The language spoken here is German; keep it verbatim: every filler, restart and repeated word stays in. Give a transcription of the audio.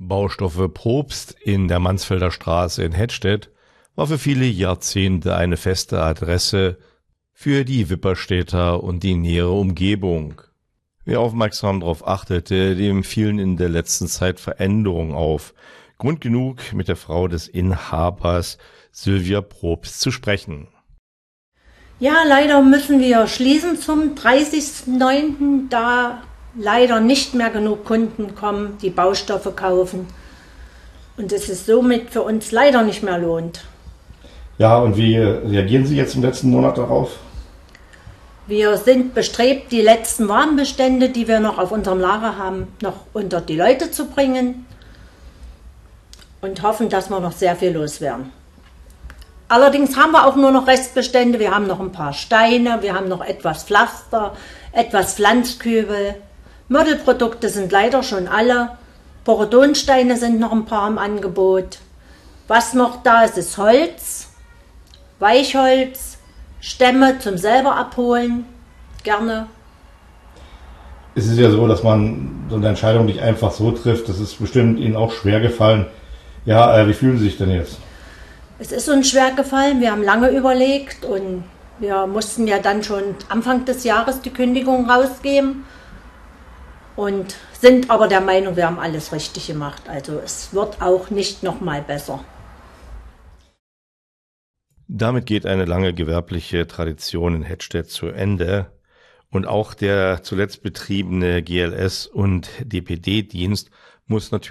Baustoffe Probst in der Mansfelder Straße in Hettstedt war für viele Jahrzehnte eine feste Adresse für die Wipperstädter und die nähere Umgebung. Wer aufmerksam darauf achtete, dem fielen in der letzten Zeit Veränderungen auf. Grund genug, mit der Frau des Inhabers Sylvia Probst zu sprechen. Ja, leider müssen wir schließen zum dreißigsten neunten, da leider nicht mehr genug Kunden kommen, die Baustoffe kaufen. Und es ist somit für uns leider nicht mehr lohnt. Ja, und wie reagieren Sie jetzt im letzten Monat darauf? Wir sind bestrebt, die letzten Warenbestände, die wir noch auf unserem Lager haben, noch unter die Leute zu bringen und hoffen, dass wir noch sehr viel loswerden. Allerdings haben wir auch nur noch Restbestände. Wir haben noch ein paar Steine, wir haben noch etwas Pflaster, etwas Pflanzkübel. Modelprodukte sind leider schon alle. Porodonsteine sind noch ein paar im Angebot. Was noch da ist, ist Holz, Weichholz, Stämme zum selber abholen, gerne. Es ist ja so, dass man so eine Entscheidung nicht einfach so trifft. Das ist bestimmt Ihnen auch schwer gefallen. Ja, äh, wie fühlen Sie sich denn jetzt? Es ist uns schwer gefallen. Wir haben lange überlegt und wir mussten ja dann schon Anfang des Jahres die Kündigung rausgeben und sind aber der Meinung, wir haben alles richtig gemacht. Also es wird auch nicht nochmal besser. Damit geht eine lange gewerbliche Tradition in Hettstedt zu Ende und auch der zuletzt betriebene G L S- und D P D-Dienst muss natürlich